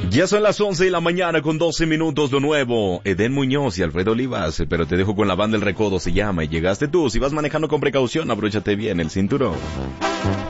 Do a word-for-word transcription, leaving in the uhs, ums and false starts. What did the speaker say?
Ya son las once de la mañana con doce minutos de nuevo. Eden Muñoz y Alfredo Olivas, pero te dejo con la banda El Recodo, se llama. Y llegaste tú, si vas manejando con precaución, abróchate bien el cinturón.